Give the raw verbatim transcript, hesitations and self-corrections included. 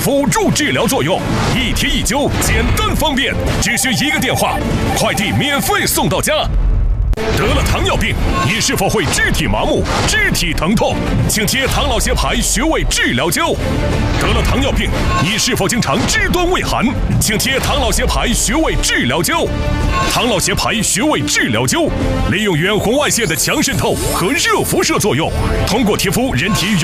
辅助治疗作用，一贴一灸，简单方便，只需一个电话，快递免费送到家。得了糖尿病，你是否会肢体麻木、肢体疼痛？请贴唐老协牌穴位治疗灸。得了糖尿病，你是否经常肢端畏寒？请贴唐老协牌穴位治疗灸。唐老协牌穴位治疗灸利用远红外线的强渗透和热辐射作用，通过贴敷人体